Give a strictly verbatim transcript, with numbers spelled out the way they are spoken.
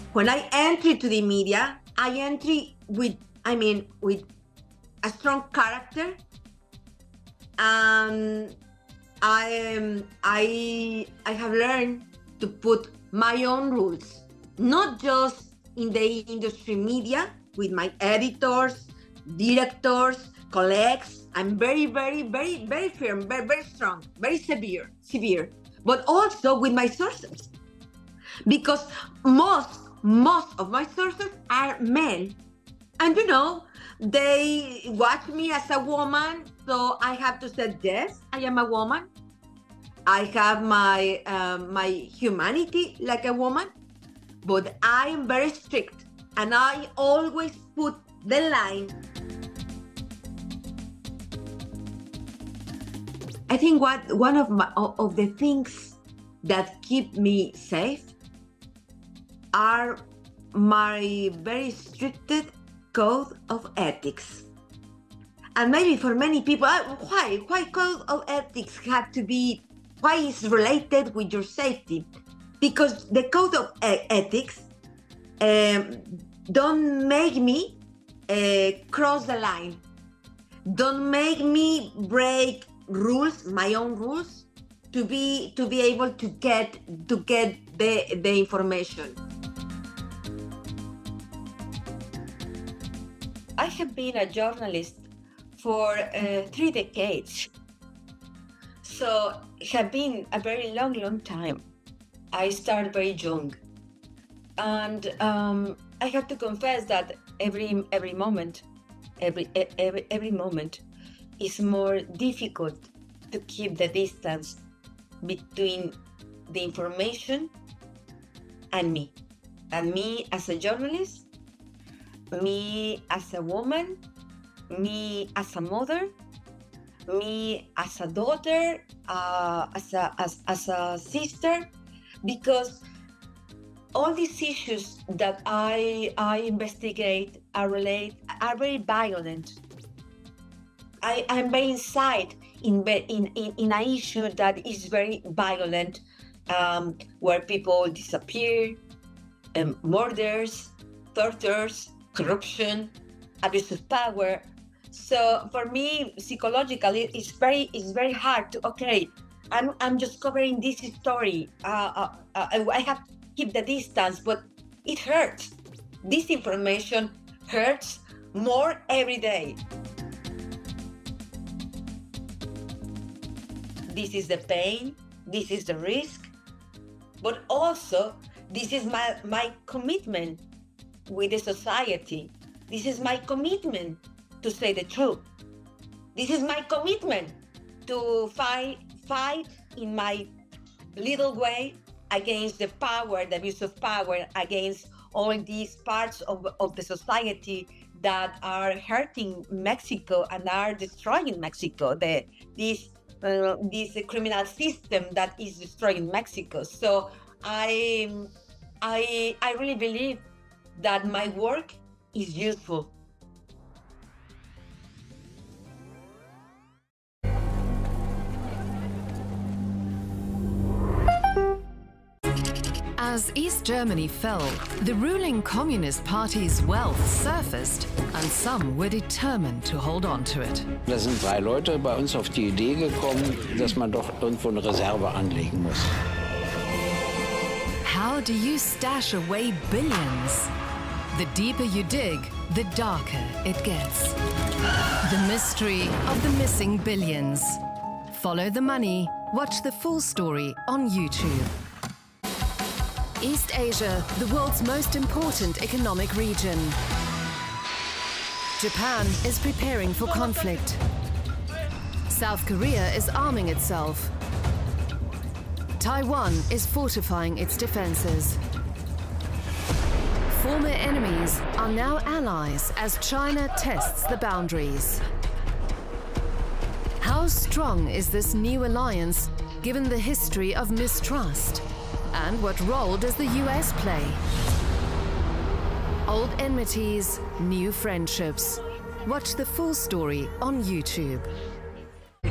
When I enter to the media, I enter with, I mean, with a strong character. Um, I, um, I, I have learned to put my own rules, not just in the industry media with my editors, directors, colleagues. I'm very, very, very, very firm, very, very strong, very severe, severe, but also with my sources. Because most, most of my sources are men. And you know, they watch me as a woman, so I have to say, yes, I am a woman. I have my, um, my humanity like a woman, but I am very strict, and I always put the line. I think what one of my of the things that keep me safe are my very strict code of ethics. And maybe for many people, why why code of ethics have to be, why is related with your safety? Because the code of ethics um, don't make me uh, cross the line, don't make me break rules, my own rules, to be to be able to get to get the the information. I have been a journalist for uh, three decades, so it has been a very long, long time. I started very young, and um, I have to confess that every every moment, every every every moment. It's more difficult to keep the distance between the information and me. And me as a journalist, me as a woman, me as a mother, me as a daughter, uh, as, a, as, as a sister, because all these issues that I, I investigate are, relate, are very violent. I, I'm very inside in, in, in, in an issue that is very violent, um, where people disappear, um, murders, tortures, corruption, abuse of power. So for me, psychologically, it's very it's very hard to, okay, I'm, I'm just covering this story. Uh, uh, uh, I have to keep the distance, but it hurts. This information hurts more every day. This is the pain, this is the risk, but also this is my, my commitment with the society. This is my commitment to say the truth. This is my commitment to fight, fight in my little way against the power, the abuse of power, against all these parts of, of the society that are hurting Mexico and are destroying Mexico. The, this Uh, this uh, criminal system that is destroying Mexico. So I, I, I really believe that my work is useful. As East Germany fell, the ruling Communist Party's wealth surfaced, and some were determined to hold on to it. Da sind drei Leute bei uns auf die Idee gekommen, dass man doch irgendwo eine Reserve anlegen muss. How do you stash away billions? The deeper you dig, the darker it gets. The mystery of the missing billions. Follow the money. Watch the full story on YouTube. East Asia, the world's most important economic region. Japan is preparing for conflict. South Korea is arming itself. Taiwan is fortifying its defenses. Former enemies are now allies as China tests the boundaries. How strong is this new alliance given the history of mistrust? And what role does the U S play? Old enmities, new friendships. Watch the full story on YouTube.